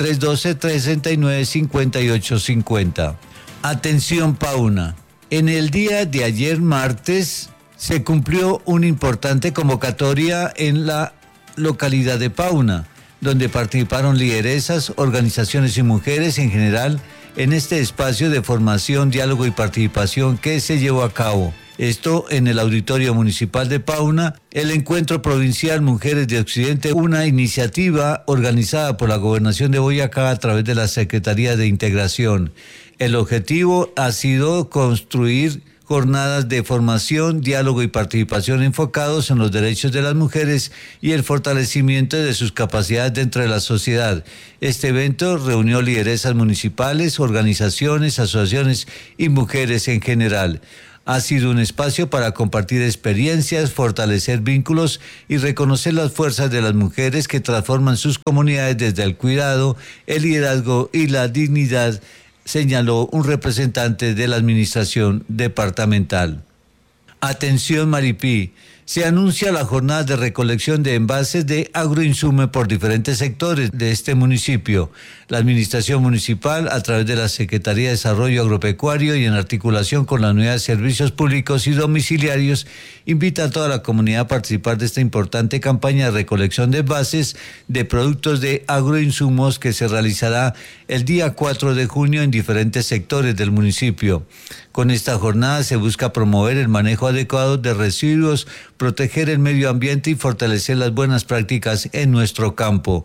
312-369-5850. Atención Pauna. En el día de ayer martes se cumplió una importante convocatoria en la localidad de Pauna, donde participaron lideresas, organizaciones y mujeres en general en este espacio de formación, diálogo y participación que se llevó a cabo. Esto en el Auditorio Municipal de Pauna, el Encuentro Provincial Mujeres de Occidente, una iniciativa organizada por la Gobernación de Boyacá a través de la Secretaría de Integración. El objetivo ha sido construir jornadas de formación, diálogo y participación enfocados en los derechos de las mujeres y el fortalecimiento de sus capacidades dentro de la sociedad. Este evento reunió lideresas municipales, organizaciones, asociaciones y mujeres en general. Ha sido un espacio para compartir experiencias, fortalecer vínculos y reconocer las fuerzas de las mujeres que transforman sus comunidades desde el cuidado, el liderazgo y la dignidad, señaló un representante de la administración departamental. Atención Maripí, se anuncia la jornada de recolección de envases de agroinsumo por diferentes sectores de este municipio. La administración municipal, a través de la Secretaría de Desarrollo Agropecuario y en articulación con la Unidad de Servicios Públicos y Domiciliarios, invita a toda la comunidad a participar de esta importante campaña de recolección de envases de productos de agroinsumos que se realizará el día 4 de junio en diferentes sectores del municipio. Con esta jornada se busca promover el manejo adecuado de residuos, proteger el medio ambiente y fortalecer las buenas prácticas en nuestro campo.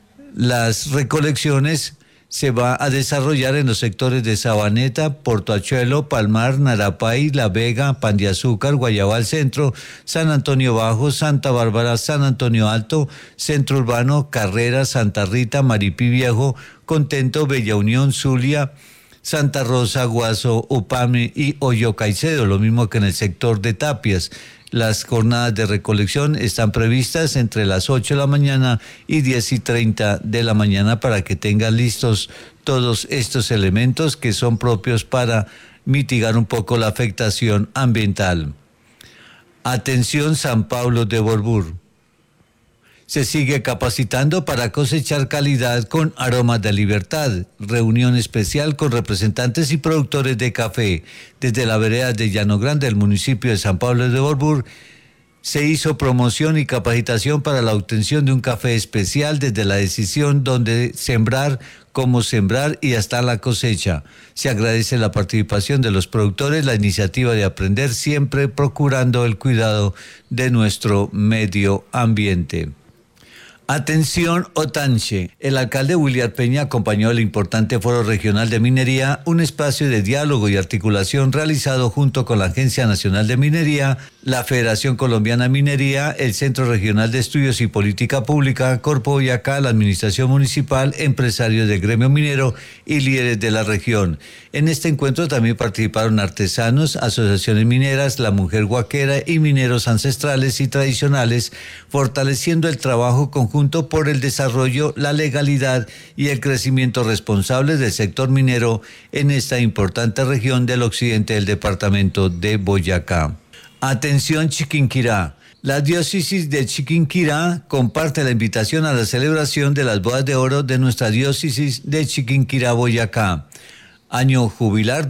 Las recolecciones se va a desarrollar en los sectores de Sabaneta, Portoachuelo, Palmar, Narapay, La Vega, Pan de Azúcar, Guayabal Centro, San Antonio Bajo, Santa Bárbara, San Antonio Alto, Centro Urbano, Carrera, Santa Rita, Maripí Viejo, Contento, Bella Unión, Zulia, Santa Rosa, Guaso, Upame y Hoyo Caicedo, lo mismo que en el sector de Tapias. Las jornadas de recolección están previstas entre las 8 de la mañana y 10:30 de la mañana para que tengan listos todos estos elementos que son propios para mitigar un poco la afectación ambiental. Atención San Pablo de Borbur. Se sigue capacitando para cosechar calidad con aromas de libertad. Reunión especial con representantes y productores de café. Desde la vereda de Llano Grande, del municipio de San Pablo de Borbur, se hizo promoción y capacitación para la obtención de un café especial desde la decisión dónde sembrar, cómo sembrar y hasta la cosecha. Se agradece la participación de los productores, la iniciativa de aprender, siempre procurando el cuidado de nuestro medio ambiente. Atención Otanche. El alcalde William Peña acompañó el importante Foro Regional de Minería, un espacio de diálogo y articulación realizado junto con la Agencia Nacional de Minería, la Federación Colombiana de Minería, el Centro Regional de Estudios y Política Pública, Corpo Boyacá, la Administración Municipal, empresarios del gremio minero y líderes de la región. En este encuentro también participaron artesanos, asociaciones mineras, la mujer huaquera y mineros ancestrales y tradicionales, fortaleciendo el trabajo conjunto por el desarrollo, la legalidad y el crecimiento responsable del sector minero en esta importante región del occidente del departamento de Boyacá. Atención Chiquinquirá. La diócesis de Chiquinquirá comparte la invitación a la celebración de las bodas de oro de nuestra diócesis de Chiquinquirá, Boyacá. Año jubilar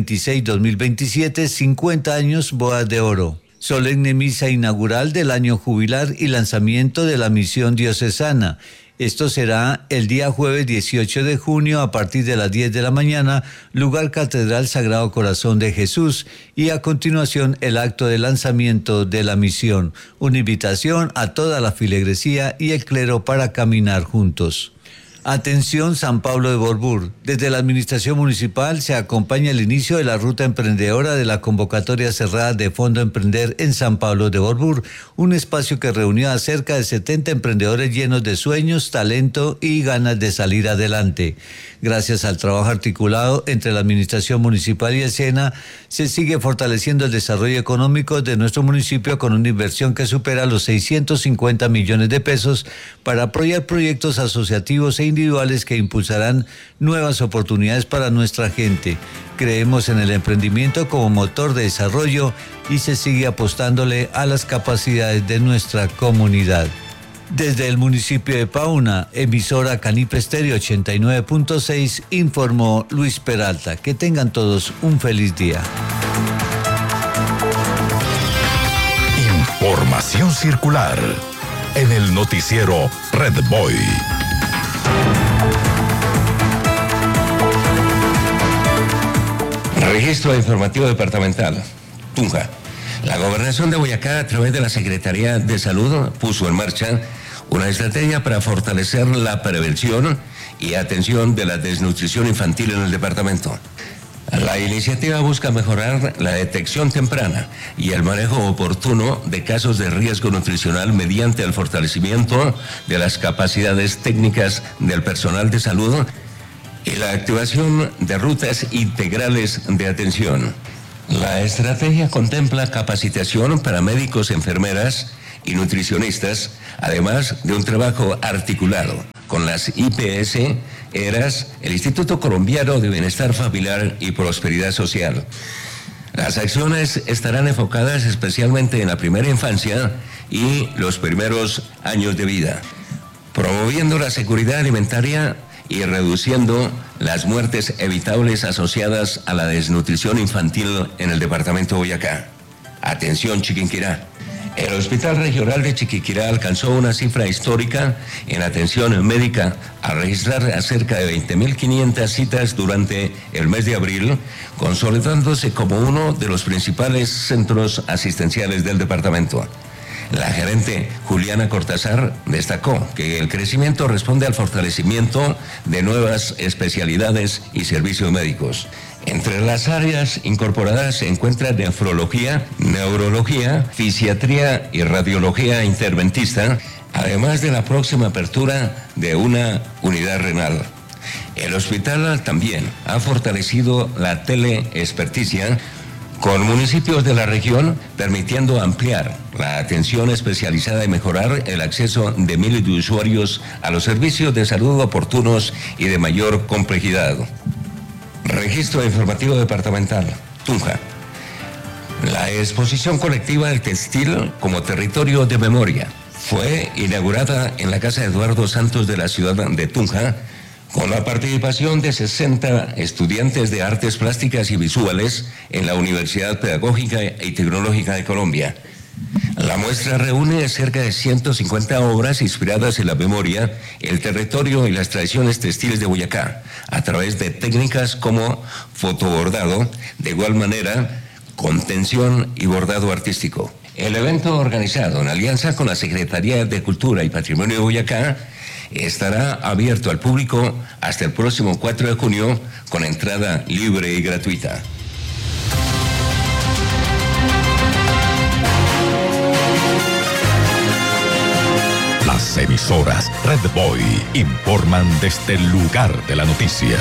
2026-2027, 50 años bodas de oro. Solemne misa inaugural del año jubilar y lanzamiento de la misión diocesana. Esto será el día jueves 18 de junio a partir de las 10 de la mañana, lugar Catedral Sagrado Corazón de Jesús, y a continuación el acto de lanzamiento de la misión. Una invitación a toda la filigresía y el clero para caminar juntos. Atención San Pablo de Borbur. Desde la administración municipal se acompaña el inicio de la ruta emprendedora de la convocatoria cerrada de Fondo Emprender en San Pablo de Borbur, un espacio que reunió a cerca de 70 emprendedores llenos de sueños, talento y ganas de salir adelante. Gracias al trabajo articulado entre la administración municipal y el SENA, se sigue fortaleciendo el desarrollo económico de nuestro municipio con una inversión que supera los 650 millones de pesos para apoyar proyectos asociativos e individuales que impulsarán nuevas oportunidades para nuestra gente. Creemos en el emprendimiento como motor de desarrollo y se sigue apostándole a las capacidades de nuestra comunidad. Desde el municipio de Pauna, emisora Canipe Estéreo 89.6, informó Luis Peralta. Que tengan todos un feliz día. Información circular en el noticiero Red Boy. Registro informativo departamental, Tunja. La Gobernación de Boyacá, a través de la Secretaría de Salud, puso en marcha una estrategia para fortalecer la prevención y atención de la desnutrición infantil en el departamento. La iniciativa busca mejorar la detección temprana y el manejo oportuno de casos de riesgo nutricional mediante el fortalecimiento de las capacidades técnicas del personal de salud y la activación de rutas integrales de atención. La estrategia contempla capacitación para médicos, enfermeras y nutricionistas, además de un trabajo articulado con las IPS, ERAS, el Instituto Colombiano de Bienestar Familiar y Prosperidad Social. Las acciones estarán enfocadas especialmente en la primera infancia y los primeros años de vida, promoviendo la seguridad alimentaria y reduciendo las muertes evitables asociadas a la desnutrición infantil en el departamento de Boyacá. Atención, Chiquinquirá. El Hospital Regional de Chiquinquirá alcanzó una cifra histórica en atención médica al registrar a cerca de 20.500 citas durante el mes de abril, consolidándose como uno de los principales centros asistenciales del departamento. La gerente Juliana Cortázar destacó que el crecimiento responde al fortalecimiento de nuevas especialidades y servicios médicos. Entre las áreas incorporadas se encuentran nefrología, neurología, fisiatría y radiología interventista, además de la próxima apertura de una unidad renal. El hospital también ha fortalecido la teleexperticia con municipios de la región, permitiendo ampliar la atención especializada y mejorar el acceso de miles de usuarios a los servicios de salud oportunos y de mayor complejidad. Registro informativo departamental, Tunja. La exposición colectiva del textil como territorio de memoria fue inaugurada en la Casa Eduardo Santos de la ciudad de Tunja, con la participación de 60 estudiantes de artes plásticas y visuales en la Universidad Pedagógica y Tecnológica de Colombia. La muestra reúne cerca de 150 obras inspiradas en la memoria, el territorio y las tradiciones textiles de Boyacá, a través de técnicas como fotobordado, de igual manera, contención y bordado artístico. El evento, organizado en alianza con la Secretaría de Cultura y Patrimonio de Boyacá, estará abierto al público hasta el próximo 4 de junio con entrada libre y gratuita. Las emisoras Red Boy informan desde el lugar de la noticia.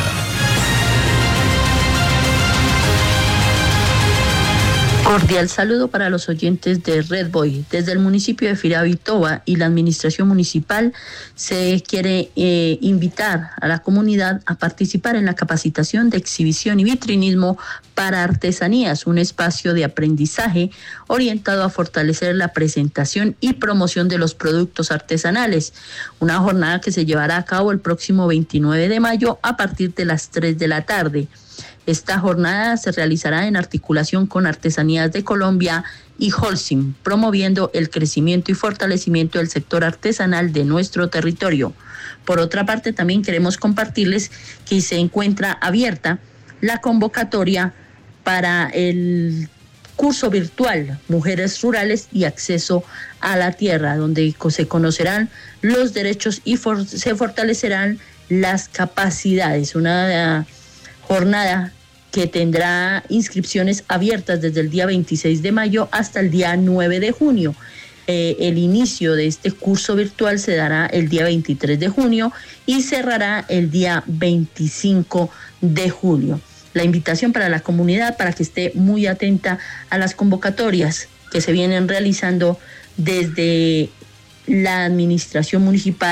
Cordial saludo para los oyentes de Red Boy. Desde el municipio de Firavitoba y la administración municipal se quiere invitar a la comunidad a participar en la capacitación de exhibición y vitrinismo para artesanías, un espacio de aprendizaje orientado a fortalecer la presentación y promoción de los productos artesanales. Una jornada que se llevará a cabo el próximo 29 de mayo a partir de las 3 de la tarde. Esta jornada se realizará en articulación con Artesanías de Colombia y Holcim, promoviendo el crecimiento y fortalecimiento del sector artesanal de nuestro territorio. Por otra parte, también queremos compartirles que se encuentra abierta la convocatoria para el curso virtual Mujeres Rurales y Acceso a la Tierra, donde se conocerán los derechos y se fortalecerán las capacidades. Una jornada que tendrá inscripciones abiertas desde el día 26 de mayo hasta el día 9 de junio. El inicio de este curso virtual se dará el día 23 de junio y cerrará el día 25 de julio. La invitación para la comunidad para que esté muy atenta a las convocatorias que se vienen realizando desde la administración municipal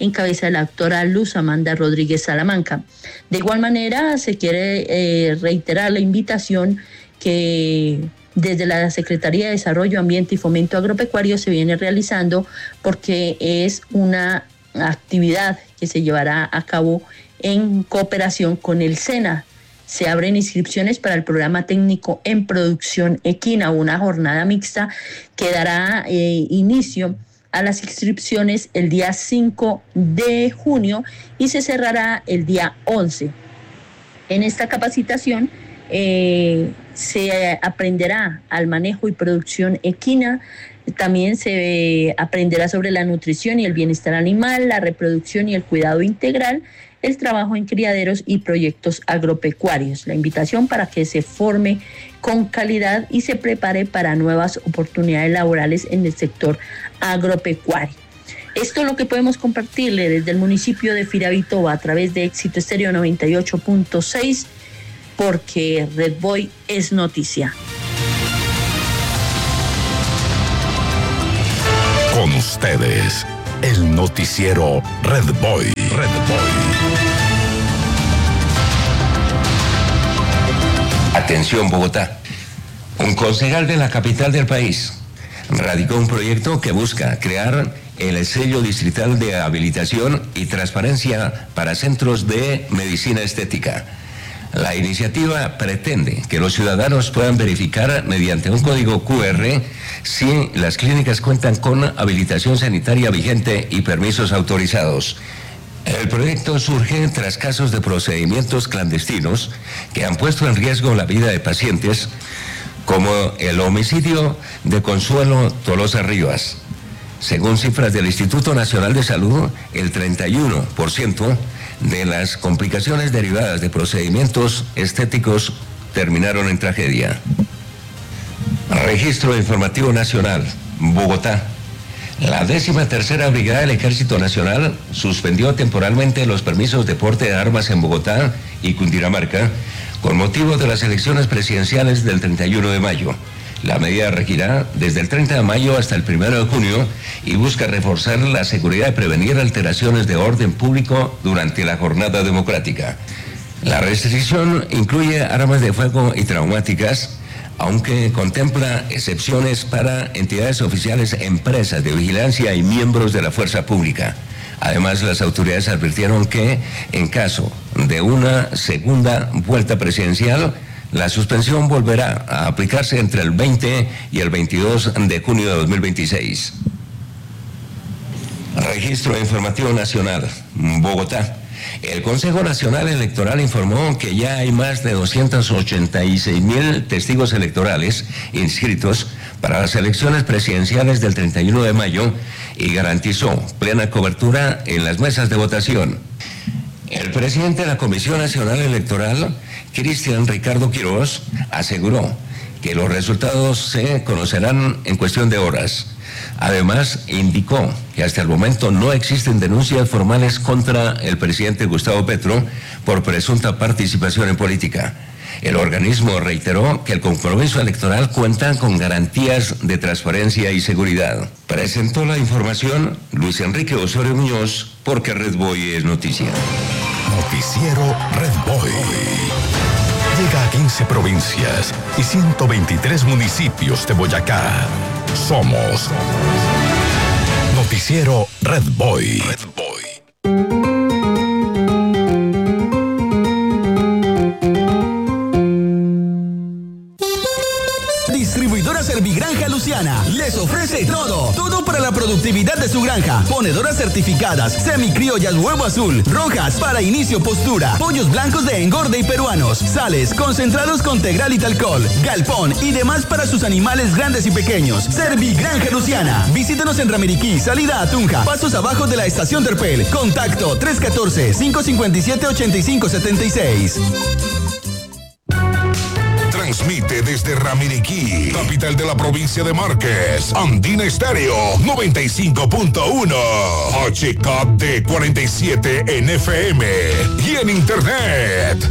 en cabeza de la doctora Luz Amanda Rodríguez Salamanca. De igual manera, se quiere reiterar la invitación que desde la Secretaría de Desarrollo, Ambiente y Fomento Agropecuario se viene realizando, porque es una actividad que se llevará a cabo en cooperación con el SENA. Se abren inscripciones para el programa técnico en producción equina, una jornada mixta que dará inicio a las inscripciones el día 5 de junio y se cerrará el día 11. En esta capacitación se aprenderá al manejo y producción equina. También se aprenderá sobre la nutrición y el bienestar animal, la reproducción y el cuidado integral, el trabajo en criaderos y proyectos agropecuarios. La invitación para que se forme con calidad y se prepare para nuevas oportunidades laborales en el sector agropecuario. Esto es lo que podemos compartirle desde el municipio de Firavitoba a través de Éxito Estéreo 98.6, porque Red Boy es noticia. Con ustedes, el noticiero Red Boy. Red Boy. Atención, Bogotá. Un concejal de la capital del país radicó un proyecto que busca crear el sello distrital de habilitación y transparencia para centros de medicina estética. La iniciativa pretende que los ciudadanos puedan verificar mediante un código QR si las clínicas cuentan con habilitación sanitaria vigente y permisos autorizados. El proyecto surge tras casos de procedimientos clandestinos que han puesto en riesgo la vida de pacientes, como el homicidio de Consuelo Tolosa Rivas. Según cifras del Instituto Nacional de Salud, el 31% de las complicaciones derivadas de procedimientos estéticos terminaron en tragedia. Registro Informativo Nacional, Bogotá. La 13ª Brigada del Ejército Nacional suspendió temporalmente los permisos de porte de armas en Bogotá y Cundinamarca con motivo de las elecciones presidenciales del 31 de mayo. La medida regirá desde el 30 de mayo hasta el 1 de junio y busca reforzar la seguridad y prevenir alteraciones de orden público durante la jornada democrática. La restricción incluye armas de fuego y traumáticas, aunque contempla excepciones para entidades oficiales, empresas de vigilancia y miembros de la fuerza pública. Además, las autoridades advirtieron que, en caso de una segunda vuelta presidencial, la suspensión volverá a aplicarse entre el 20 y el 22 de junio de 2026. Registro Informativo Nacional, Bogotá. El Consejo Nacional Electoral informó que ya hay más de 286,000 testigos electorales inscritos para las elecciones presidenciales del 31 de mayo y garantizó plena cobertura en las mesas de votación. El presidente de la Comisión Nacional Electoral, Cristian Ricardo Quirós, aseguró que los resultados se conocerán en cuestión de horas. Además, indicó que hasta el momento no existen denuncias formales contra el presidente Gustavo Petro por presunta participación en política. El organismo reiteró que el compromiso electoral cuenta con garantías de transparencia y seguridad. Presentó la información Luis Enrique Osorio Muñoz, porque Red Boy es noticia. Noticiero Red Boy. Llega a 15 provincias y 123 municipios de Boyacá. Somos Noticiero Red Boy. Red Boy. Distribuidora Servigranja Luciana les ofrece todo para la productividad de su granja. Ponedoras certificadas, semicriollas huevo azul, rojas para inicio postura, pollos blancos de engorde y peruanos, sales, concentrados con tegral y talcol, galpón y demás para sus animales grandes y pequeños. Servigranja Luciana. Visítenos en Ramiriquí, salida a Tunja, pasos abajo de la estación Terpel. Contacto 314-557-8576. Transmite desde Ramiriquí, capital de la provincia de Márquez, Andina Estéreo 95.1, HKD 47 en FM y en Internet